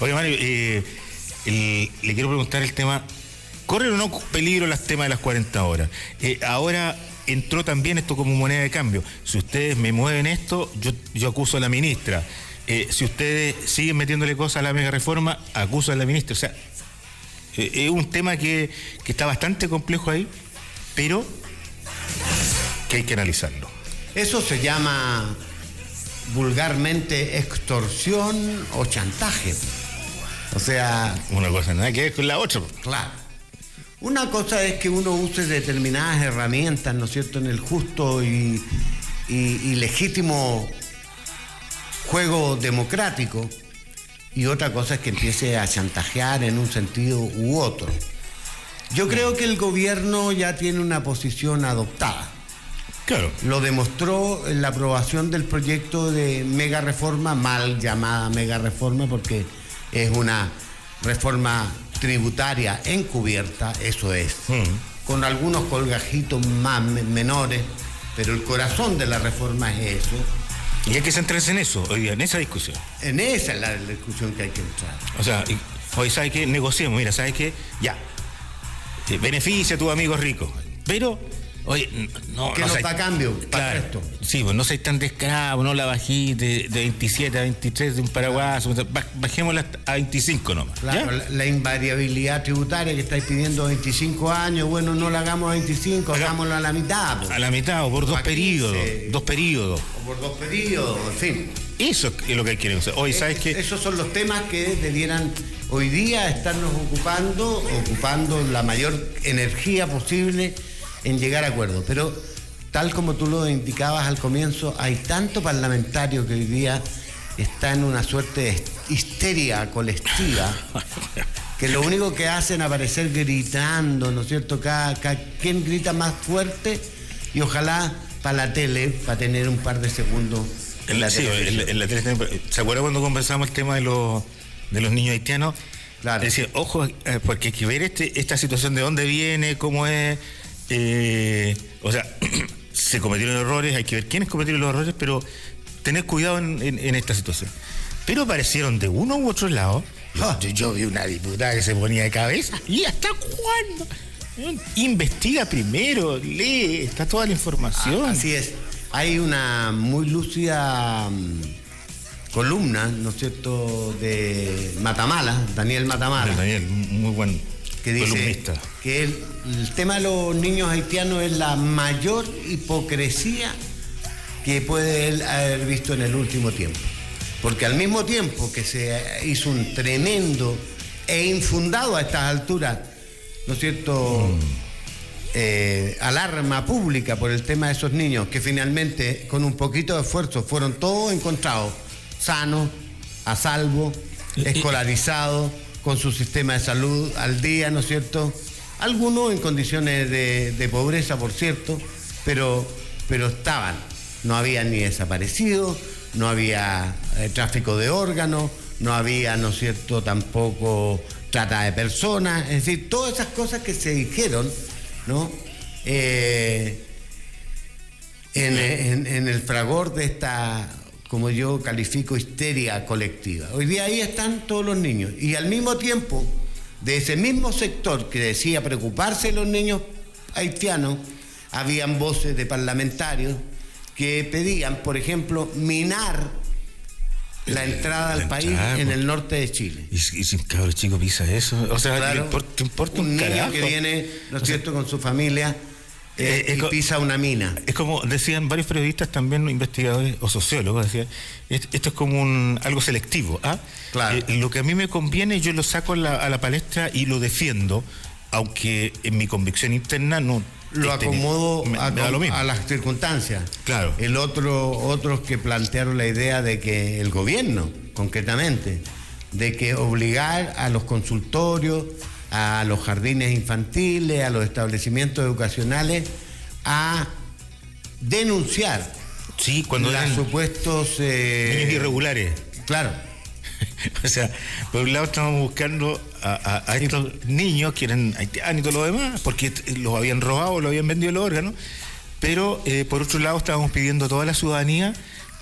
Oye, Mario, le quiero preguntar el tema, ¿corren o no peligro las temas de las 40 horas? Ahora entró también esto como moneda de cambio. Si ustedes me mueven esto, yo acuso a la ministra. Si ustedes siguen metiéndole cosas a la mega reforma, acuso a la ministra. O sea, es un tema que está bastante complejo ahí, pero que hay que analizarlo. Eso se llama vulgarmente extorsión o chantaje. O sea... Una cosa nada que ver con la otra. Claro. Una cosa es que uno use determinadas herramientas, ¿no es cierto?, en el justo y legítimo juego democrático, y otra cosa es que empiece a chantajear en un sentido u otro. Yo creo que el gobierno ya tiene una posición adoptada. Claro. Lo demostró en la aprobación del proyecto de mega reforma, mal llamada mega reforma, porque es una reforma tributaria encubierta, eso es, con algunos colgajitos más menores, pero el corazón de la reforma es eso. Y hay que centrarse en eso, hoy día, en esa discusión. En esa es la discusión que hay que entrar. O sea, hoy ¿sabes qué? Negociemos, mira, ¿sabes qué? Ya, beneficia a tus amigos ricos, pero... Oye, no, ¿qué no nos sé, da cambio para claro, esto? Sí, pues no seas tan descarado, no la bajís de 27 a 23 de un paraguaso, bajémosla a 25 nomás. Claro, la invariabilidad tributaria que estáis pidiendo 25 años, bueno, no la hagamos a 25, hagámoslo a la mitad. Pues. A la mitad, o por dos periodos. O por 2 periodos, en fin. Eso es lo que queremos hacer. Hoy, ¿sabes qué? Esos son los temas que debieran hoy día estarnos ocupando la mayor energía posible en llegar a acuerdos, pero tal como tú lo indicabas al comienzo, hay tanto parlamentario que hoy día está en una suerte de histeria colectiva que lo único que hacen es aparecer gritando, ¿no es cierto? Cada quien grita más fuerte, y ojalá para la tele, para tener un par de segundos en la tele. En la tele. ¿Se acuerda cuando conversamos el tema de los niños haitianos? Claro. Decía, ojo, porque hay que ver esta situación de dónde viene, cómo es. O sea, se cometieron errores, hay que ver quiénes cometieron los errores, pero tener cuidado en esta situación. Pero aparecieron de uno u otro lado. Yo vi una diputada que se ponía de cabeza. ¿Y hasta cuándo? Investiga primero, lee, está toda la información. Así es. Hay una muy lúcida columna, ¿no es cierto?, de Matamala, Daniel Matamala. Daniel, muy buen que dice columnista. Que el tema de los niños haitianos es la mayor hipocresía que puede él haber visto en el último tiempo. Porque al mismo tiempo que se hizo un tremendo e infundado a estas alturas, ¿no es cierto?, alarma pública por el tema de esos niños, que finalmente, con un poquito de esfuerzo, fueron todos encontrados sanos, a salvo, escolarizados, con su sistema de salud al día, ¿no es cierto? Algunos en condiciones de pobreza, por cierto, pero estaban. No había ni desaparecidos, no había tráfico de órganos, no había, ¿no es cierto?, tampoco trata de personas, es decir, todas esas cosas que se dijeron, ¿no?, en el fragor de esta, como yo califico, histeria colectiva. Hoy día ahí están todos los niños, y al mismo tiempo, de ese mismo sector que decía preocuparse de los niños haitianos, habían voces de parlamentarios que pedían, por ejemplo, minar la entrada al país en el norte de Chile. ¿Y si un cabrón chico pisa eso? O sea, claro, ¿te importa un niño carajo? que viene, ¿no es cierto?, con su familia y pisa una mina. Es como decían varios periodistas, también investigadores o sociólogos, decían, esto es como algo selectivo. Claro. Lo que a mí me conviene, yo lo saco a la palestra y lo defiendo, aunque en mi convicción interna no... Lo acomodo a las circunstancias. Claro. Otros que plantearon la idea de que el gobierno, concretamente, de que obligar a los consultorios, a los jardines infantiles, a los establecimientos educacionales a denunciar cuando los supuestos niños irregulares. Claro. O sea, por un lado estamos buscando a estos niños que eran haitianos y todo lo demás, porque los habían robado, los habían vendido los órganos, pero por otro lado estábamos pidiendo a toda la ciudadanía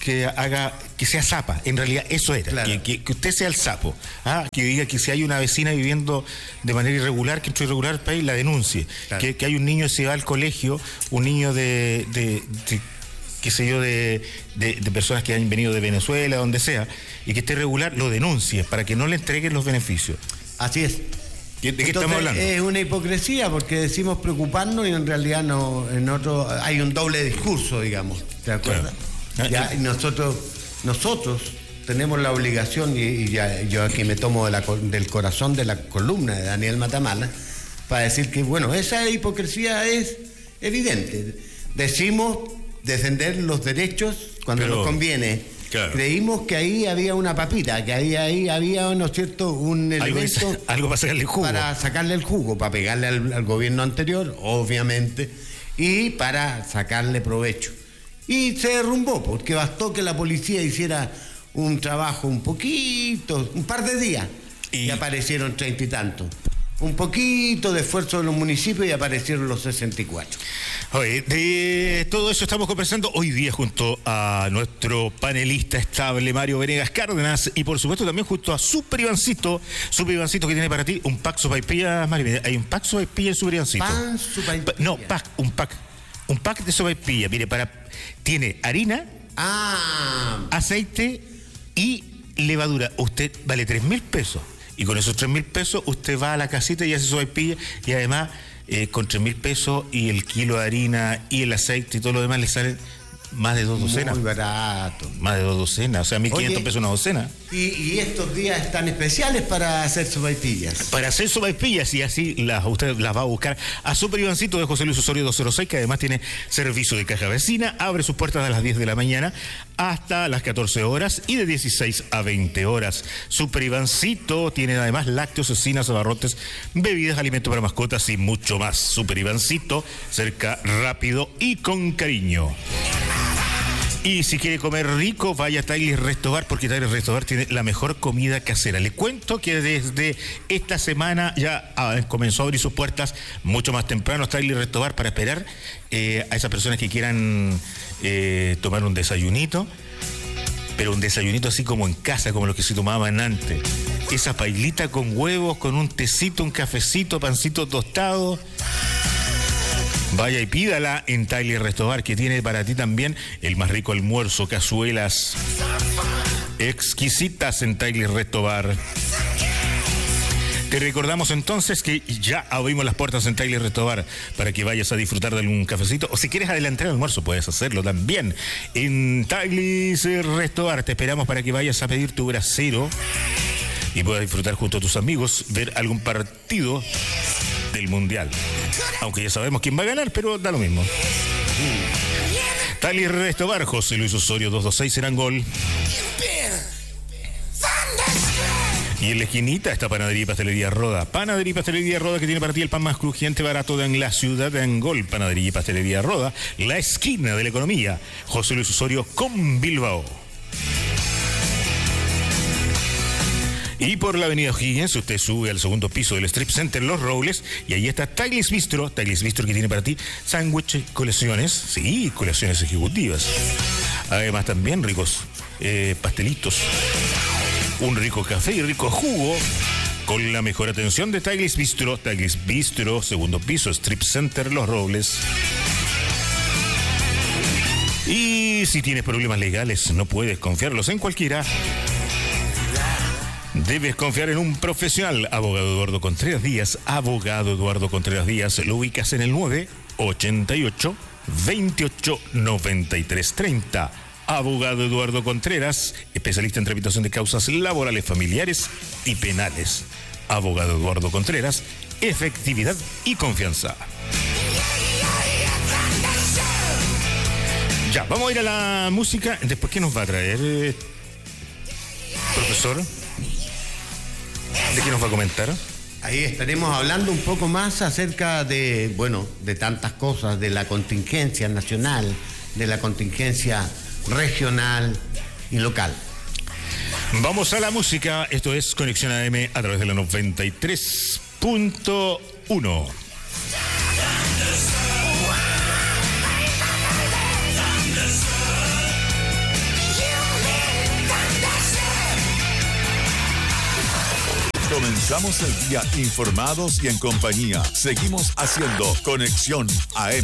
que haga, que sea zapa, en realidad eso era, claro. que usted sea el sapo, que diga que si hay una vecina viviendo de manera irregular, que entró irregular al país, la denuncie, claro. que hay un niño que se va al colegio, un niño de qué sé yo, de personas que han venido de Venezuela, donde sea, y que esté irregular, lo denuncie, para que no le entreguen los beneficios. Así es. ¿De qué estamos hablando? Es una hipocresía porque decimos preocuparnos y en realidad no, en otro hay un doble discurso, digamos, ¿te acuerdas? Claro. Ya, y nosotros tenemos la obligación, y ya, yo aquí me tomo del corazón de la columna de Daniel Matamala, para decir que, bueno, esa hipocresía es evidente. Decimos defender los derechos cuando nos conviene. Claro. Creímos que ahí había una papita, que ahí había, ¿no es cierto?, un elemento algo para sacarle el jugo. Para sacarle el jugo, para pegarle al gobierno anterior, obviamente, y para sacarle provecho. Y se derrumbó, porque bastó que la policía hiciera un trabajo un par de días, y aparecieron 30 y tantos. Un poquito de esfuerzo de los municipios y aparecieron los 64. Oye, de todo eso estamos conversando hoy día junto a nuestro panelista estable Mario Venegas Cárdenas y por supuesto también junto a Super Ivancito que tiene para ti un pack sopaipillas, Mario. Hay un pack sopaipillas en Super Ivancito. Pan sopaipilla. No, un pack de sopaipillas. Mire, tiene harina, aceite y levadura. Usted vale 3.000 pesos. Y con esos 3.000 pesos usted va a la casita y hace sopaipilla y además con 3.000 pesos y el kilo de harina y el aceite y todo lo demás le salen más de 2 docenas. Muy barato. Más de 2 docenas, o sea, 1.500 pesos una docena. Y estos días están especiales para hacer sopaipillas. Para hacer sopaipillas y así usted las va a buscar a Super Ivancito de José Luis Osorio 206, que además tiene servicio de caja vecina, abre sus puertas a las 10 de la mañana hasta las 14 horas y de 16 a 20 horas. Super Ivancito tiene además lácteos, cecinas, abarrotes, bebidas, alimentos para mascotas y mucho más. Super Ivancito, cerca, rápido y con cariño. Y si quiere comer rico, vaya a Tailis Restobar, porque Tailis Restobar tiene la mejor comida casera. Le cuento que desde esta semana ya comenzó a abrir sus puertas mucho más temprano Tailis Restobar para esperar a esas personas que quieran tomar un desayunito, pero un desayunito así como en casa, como los que se tomaban antes. Esa pailita con huevos, con un tecito, un cafecito, pancito tostado. Vaya y pídala en Tailis Restobar, que tiene para ti también el más rico almuerzo, cazuelas exquisitas en Tailis Restobar. Te recordamos entonces que ya abrimos las puertas en Tailis Restobar para que vayas a disfrutar de algún cafecito, o si quieres adelantar el almuerzo puedes hacerlo también en Tailis Restobar. Te esperamos para que vayas a pedir tu brasero y puedas disfrutar junto a tus amigos, ver algún partido del Mundial. Aunque ya sabemos quién va a ganar, pero da lo mismo. Tailis Restobar, José Luis Osorio 226 Serangol. Y en la esquinita está Panadería y Pastelería Roda. Panadería y Pastelería Roda, que tiene para ti el pan más crujiente, barato en la ciudad de Angol. Panadería y Pastelería Roda, la esquina de la economía. José Luis Osorio con Bilbao. Y por la avenida O'Higgins, usted sube al segundo piso del Strip Center Los Robles y ahí está Tailis Bistro que tiene para ti sándwiches, colecciones, sí, colecciones ejecutivas. Además también ricos pastelitos, un rico café y rico jugo con la mejor atención de Tailis Bistro, segundo piso, Strip Center Los Robles. Y si tienes problemas legales, no puedes confiarlos en cualquiera. Debes confiar en un profesional. Abogado Eduardo Contreras Díaz. Lo ubicas en el 988-28-93-30. Abogado Eduardo Contreras, especialista en tramitación de causas laborales, familiares y penales. Abogado Eduardo Contreras, efectividad y confianza. Ya, vamos a ir a la música. Después, ¿qué nos va a traer, profesor? ¿De qué nos va a comentar? Ahí estaremos hablando un poco más acerca de, bueno, de tantas cosas, de la contingencia nacional, de la contingencia regional y local. Vamos a la música. Esto es Conexión AM a través de la 93.1. Comenzamos el día informados y en compañía. Seguimos haciendo Conexión AM.